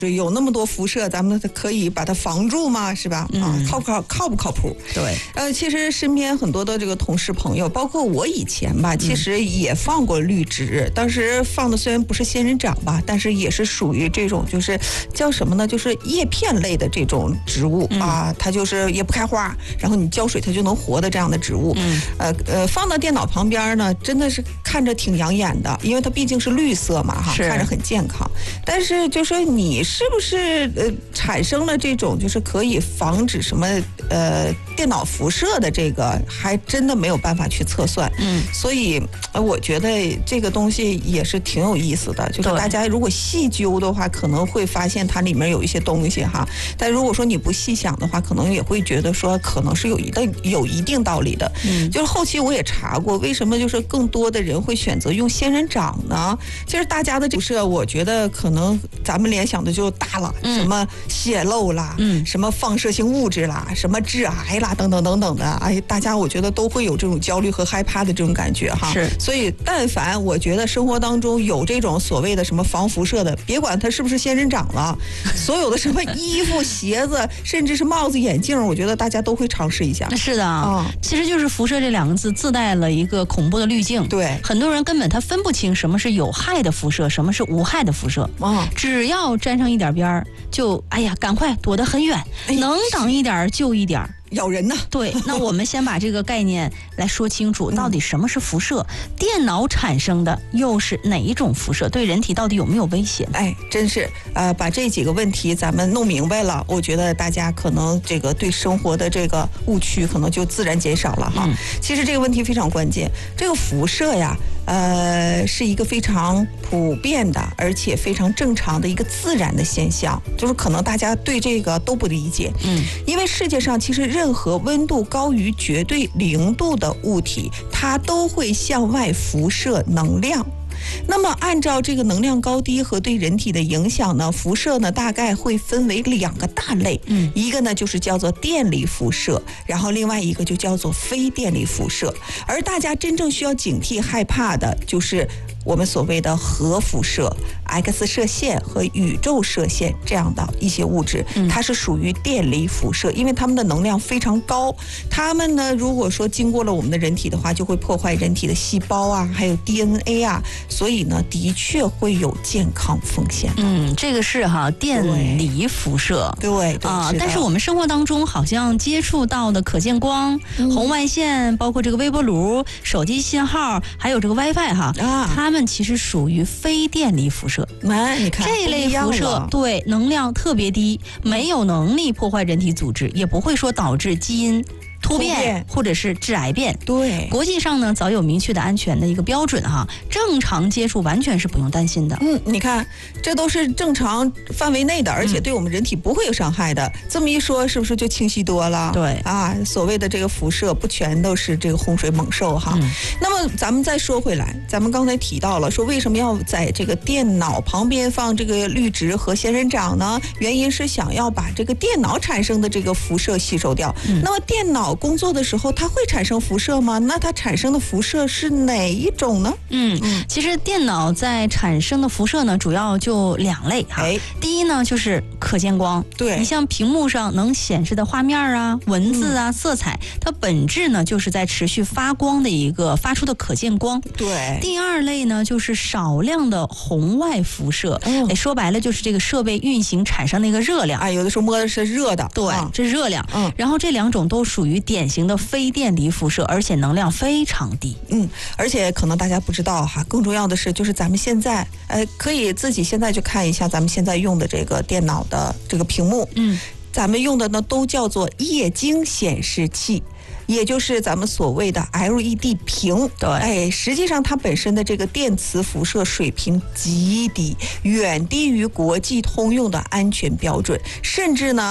有那么多辐射，咱们可以把它防住吗？是吧？靠不靠谱？ 对， 其实身边很多的这个同事朋友，包括我以前吧，其实也放过绿植，当时放的虽然不是仙人掌吧，但是也是属于这种就是叫什么呢？就是叶片类的这种植物啊，它就是也不开花，然后你浇水它就能活的这样的植物。放到电脑旁边呢，真的是看着挺养眼的，因为它毕竟是绿色嘛，哈，看着很健康。但是就说你是不是产生了这种就是可以防止什么电脑辐射的这个，还真的没有办法去测算。所以我觉得这个东西也是挺有意思的，就是大家如果细究的话，可能会发现它里面有一些东西哈。但如果说你不细想的话，可能也会觉得说可能是有一定道理的。就是后期我也查过，为什么就是更多的人会选择用仙人掌呢？其实大家的辐射，我觉得可能咱们联想的就大了，什么泄漏啦，什么放射性物质啦，什么致癌啦，等等等等的，哎，大家我觉得都会有这种焦虑和害怕的这种感觉哈。 是， 所以但凡我觉得生活当中有这种所谓的什么防辐射的，别管它是不是仙人掌了，所有的什么衣服、鞋子，甚至是帽子、眼镜，我觉得大家都会尝试一下。 是的啊，其实就是辐射这两个字自带了一个恐怖的滤镜。 对， 很多人根本他分不清什么是有害的辐射，什么是无害的辐射。只要沾上一点边儿，就哎呀，赶快躲得很远，能挡一点就一点。 咬人呢？ 对，那我们先把这个概念来说清楚，到底什么是辐射？电脑产生的又是哪一种辐射？对人体到底有没有危险？ 哎，真是把这几个问题咱们弄明白了，我觉得大家可能这个对生活的这个误区可能就自然减少了哈。其实这个问题非常关键，这个辐射呀，是一个非常普遍的，而且非常正常的一个自然的现象，就是可能大家对这个都不理解。因为世界上其实任何温度高于绝对0度的物体，它都会向外辐射能量。那么按照这个能量高低和对人体的影响呢，辐射呢大概会分为2个大类，一个呢就是叫做电离辐射，然后另外一个就叫做非电离辐射。而大家真正需要警惕害怕的就是我们所谓的核辐射、X 射线和宇宙射线这样的一些物质，它是属于电离辐射，因为它们的能量非常高，它们呢如果说经过了我们的人体的话，就会破坏人体的细胞啊，还有 DNA 啊，所以呢的确会有健康风险。 这个是哈电离辐射， 对啊，但是我们生活当中好像接触到的可见光、红外线，包括这个微波炉、手机信号，还有这个 WiFi 哈，它们其实属于非电离辐射。 你看这类辐射对能量特别低，没有能力破坏人体组织，也不会说导致基因突变或者是致癌变。 对， 国际上呢早有明确的安全的一个标准哈，正常接触完全是不用担心的。 你看这都是正常范围内的，而且对我们人体不会有伤害的。这么一说是不是就清晰多了？ 对啊，所谓的这个辐射不全都是这个洪水猛兽哈。那么咱们再说回来，咱们刚才提到了说为什么要在这个电脑旁边放这个绿植和仙人掌呢？原因是想要把这个电脑产生的这个辐射吸收掉。那么电脑工作的时候它会产生辐射吗？那它产生的辐射是哪一种呢？ 其实电脑在产生的辐射呢主要就2类哈。第一呢就是可见光， 对， 你像屏幕上能显示的画面啊、文字啊、色彩，它本质呢就是在持续发光的一个发出的可见光。 对。 第2类呢就是少量的红外辐射，说白了就是这个设备运行产生的一个热量。 有的时候摸的是热的， 对，这热量。然后这2种都属于典型的非电离辐射，而且能量非常低。 而且可能大家不知道哈，更重要的是就是咱们现在可以自己现在去看一下咱们现在用的这个电脑的这个屏幕，咱们用的呢都叫做液晶显示器，也就是咱们所谓的 LED 屏。 对， 实际上它本身的这个电磁辐射水平极低，远低于国际通用的安全标准，甚至呢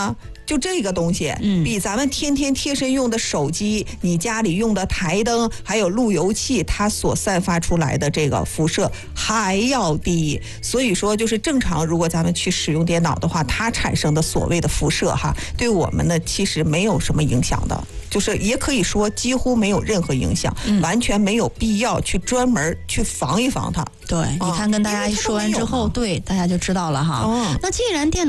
就这个东西，比咱们天天贴身用的手机、你家里用的台灯，还有路由器，它所散发出来的这个辐射还要低。所以说，就是正常，如果咱们去使用电脑的话，它产生的所谓的辐射哈，对我们呢其实没有什么影响的，就是也可以说几乎没有任何影响，完全没有必要去专门去防一防它。 对，你看跟大家说完之后，对大家就知道了哈。那既然电脑